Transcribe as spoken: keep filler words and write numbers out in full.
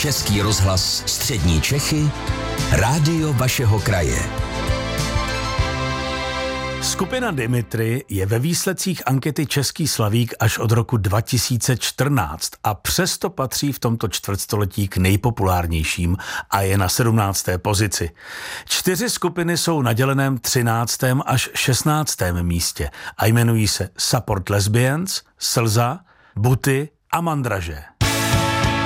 Český rozhlas Střední Čechy, rádio vašeho kraje. Skupina Dimitri je ve výsledcích ankety Český slavík až od roku dva tisíce čtrnáct a přesto patří v tomto čtvrtstoletí k nejpopulárnějším a je na sedmnácté pozici. Čtyři skupiny jsou na děleném třináctém až šestnáctém místě a jmenují se Support Lesbians, Slza, Buty a Mandraže.